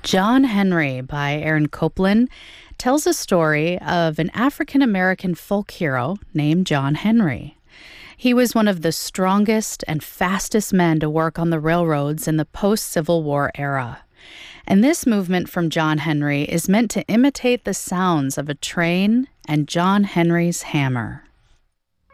John Henry by Aaron Copland tells a story of an African American folk hero named John Henry. He was one of the strongest and fastest men to work on the railroads in the post-Civil War era. And this movement from John Henry is meant to imitate the sounds of a train and John Henry's hammer.